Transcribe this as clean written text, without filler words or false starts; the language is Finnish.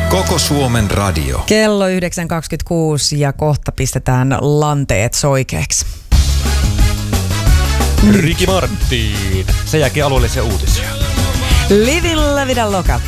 Koko Suomen radio. Kello 9.26 ja kohta pistetään lanteet soikeeksi. Ricky Martin. Sen jälkeen alueellisia uutisia. Livin la vida loca.